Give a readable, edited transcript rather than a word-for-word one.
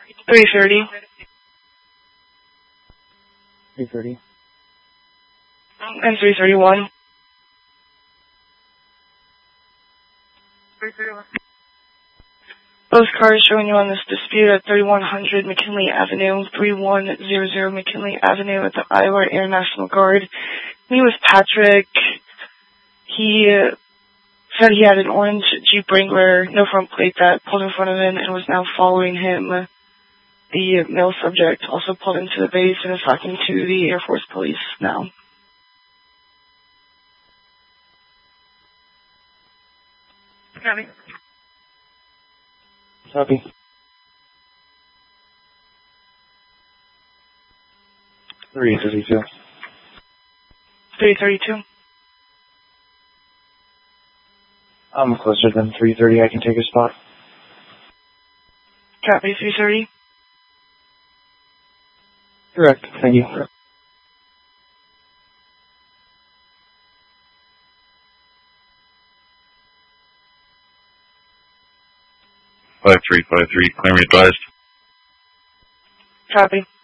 3:30. 3:30. And 3:31. 3:31. Both cars showing you on this dispute at 3100 McKinley Avenue, 3100 McKinley Avenue at the Iowa Air National Guard. He was Patrick. He said he had an orange Jeep Wrangler, no front plate, that pulled in front of him and was now following him. The male subject also pulled into the base and is talking to the Air Force Police now. Copy. Copy. 3:32. 3:32. I'm closer than 3:30. I can take a spot. Copy. 3:30. Correct. Thank you. 5353, claim advised. Copy.